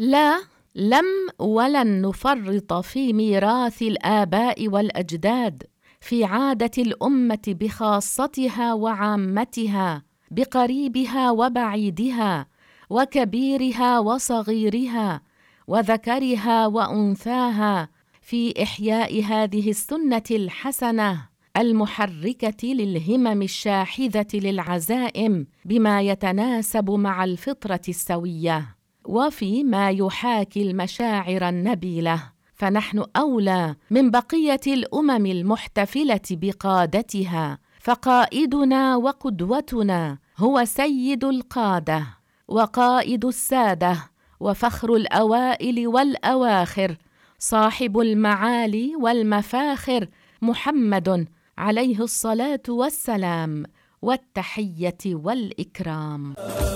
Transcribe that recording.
لا، لم ولن نفرط في ميراث الآباء والأجداد، في عادة الأمة بخاصتها وعامتها، بقريبها وبعيدها، وكبيرها وصغيرها، وذكرها وأنثاها، في إحياء هذه السنة الحسنة المحركة للهمم الشاحذة للعزائم بما يتناسب مع الفطرة السوية، وفي ما يحاكي المشاعر النبيلة، فنحن أولى من بقية الأمم المحتفلة بقادتها، فقائدنا وقدوتنا هو سيد القادة وقائد السادة وفخر الأوائل والأواخر، صاحب المعالي والمفاخر، محمد عليه الصلاة والسلام والتحية والإكرام.